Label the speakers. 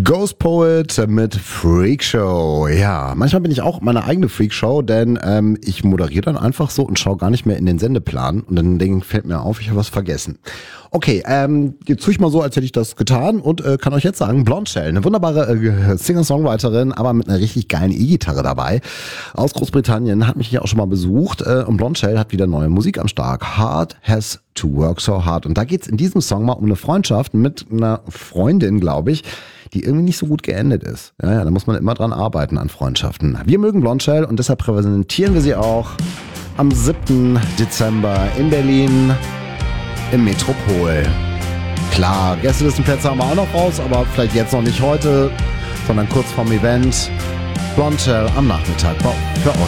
Speaker 1: Ghost Poet mit Freakshow. Ja, manchmal bin ich auch meine eigene Freakshow, denn ich moderiere dann einfach so und schaue gar nicht mehr in den Sendeplan und dann fällt mir auf, ich habe was vergessen. Okay, jetzt tue ich mal so, als hätte ich das getan und kann euch jetzt sagen, Blonde Shell, eine wunderbare Singer-Songwriterin, aber mit einer richtig geilen E-Gitarre dabei. Aus Großbritannien, hat mich hier auch schon mal besucht und Blonde Shell hat wieder neue Musik am Start. Hard Has to Work So Hard. Und da geht's in diesem Song mal um eine Freundschaft mit einer Freundin, glaube ich, die irgendwie nicht so gut geendet ist. Ja, da muss man immer dran arbeiten an Freundschaften. Wir mögen Blonde Shell und deshalb präsentieren wir sie auch am 7. Dezember in Berlin im Metropol. Klar, Gästelistenplätze haben wir auch noch raus, aber vielleicht jetzt noch nicht heute, sondern kurz vorm Event. Blonde Shell am Nachmittag für euch.